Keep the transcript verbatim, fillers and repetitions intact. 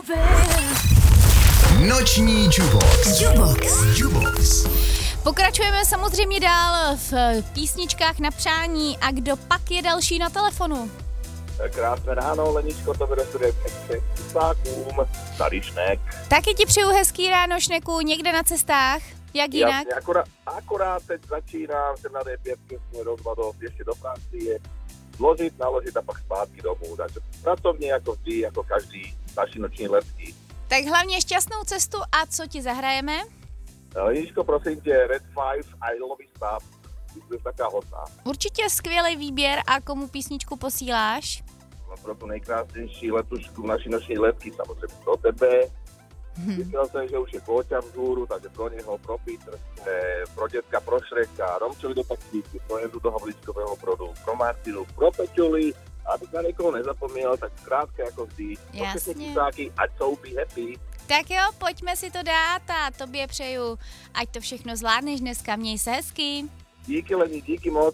Noční Jubox. Jubox. Jubox. Pokračujeme samozřejmě dál v písničkách na přání. A kdo pak je další na telefonu? Krásné ráno, Leničko, to bude studie cestákům, tady Šnek. Taky ti přeju hezký ráno, Šneku, někde na cestách. Jak jinak? Jasně, akorát, akorát teď začínám, jsem na dé pět, směrem do, ještě do práci, je zložit, naložit a pak zpátky domů. Takže pracovně jako vždy, jako každý naši noční letky. Tak hlavně šťastnou cestu a co ti zahrajeme? Leničko, prosím tě, Red five, I Love You Stop, ty jsi taká hodná. Určitě skvělý výběr a komu písničku posíláš? No, pro tu nejkrásnější letušku naší noční letky, samozřejmě pro tebe. Hmm. Myslel jsem, že už je Kóťa vzhůru, takže pro něho, pro Petr, pro dětka, pro Šreka, Romčovi do taxíky, pro Jendu do Havlíčkového brodu, pro Martinu, pro Peťuli, abych na někoho nezapomněl, tak zkrátka jako vždy. Jasně. Ať jsou be happy. Tak jo, pojďme si to dát a tobě přeju, ať to všechno zvládneš dneska, měj se hezky. Díky Leni, díky moc.